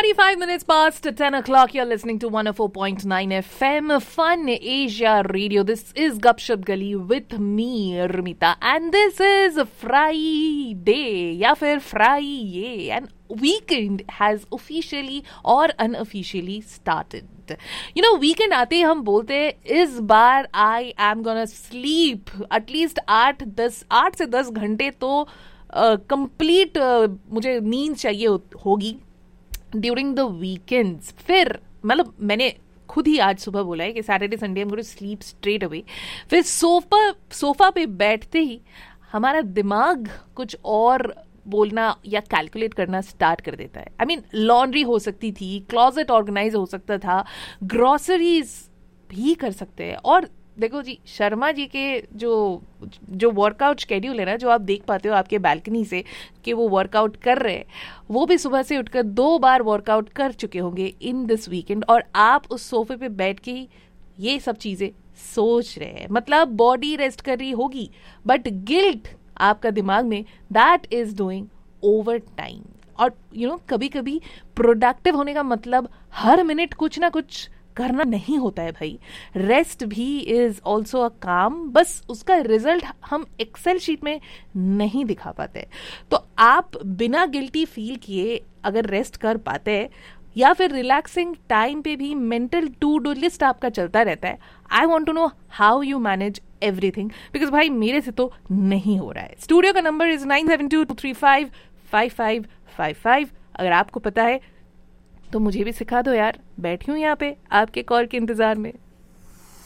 45 minutes past 10 o'clock. You're listening to 104.9 FM Fun Asia Radio. This is Gupshup Gali with me, Rumita. And this is Friday. या फिर Friday. And weekend has officially or unofficially started. You know, weekend आते ही हम बोलते हैं इस बार I am gonna sleep at least 8 से 10 घंटे तो कंप्लीट मुझे नींद चाहिए होगी ड्यूरिंग द वीकेंड्स. फिर मतलब मैंने खुद ही आज सुबह बोला है कि Saturday Sunday I am going to sleep straight away. फिर सोफा पे बैठते ही हमारा दिमाग कुछ और बोलना या कैलकुलेट करना स्टार्ट कर देता है. आई मीन लॉन्ड्री हो सकती थी, क्लॉजेट ऑर्गेनाइज हो सकता था, ग्रॉसरीज भी कर सकते हैं. और देखो जी, शर्मा जी के जो वर्कआउट शेड्यूल है ना, जो आप देख पाते हो आपके बैल्कनी से कि वो वर्कआउट कर रहे हैं, वो भी सुबह से उठकर 2 बार वर्कआउट कर चुके होंगे इन दिस वीकेंड. और आप उस सोफे पे बैठ के ही ये सब चीज़ें सोच रहे हैं. मतलब बॉडी रेस्ट कर रही होगी बट गिल्ट आपका दिमाग में that is doing over time. और यू नो, कभी कभी प्रोडक्टिव होने का मतलब हर मिनट कुछ ना कुछ करना नहीं होता है भाई. रेस्ट भी इज ऑल्सो अ काम, बस उसका रिजल्ट हम एक्सेल शीट में नहीं दिखा पाते. तो आप बिना गिल्टी फील किए अगर रेस्ट कर पाते हैं या फिर रिलैक्सिंग टाइम पे भी मेंटल टू डू लिस्ट आपका चलता रहता है, I want to know how you manage everything, because भाई मेरे से तो नहीं हो रहा है. स्टूडियो का नंबर इज 9722355555. अगर आपको पता है तो मुझे भी सिखा दो यार. बैठी हूँ यहाँ पे आपके कॉल के इंतजार में.